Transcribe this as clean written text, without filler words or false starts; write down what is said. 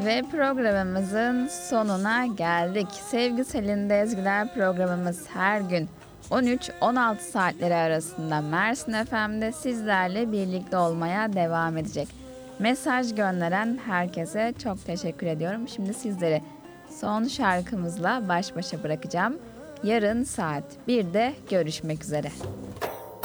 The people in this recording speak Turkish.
Ve programımızın sonuna geldik. Sevgi Selin Ezgiler programımız her gün 13-16 saatleri arasında Mersin FM'de sizlerle birlikte olmaya devam edecek. Mesaj gönderen herkese çok teşekkür ediyorum. Şimdi sizleri son şarkımızla baş başa bırakacağım. Yarın saat 1'de görüşmek üzere.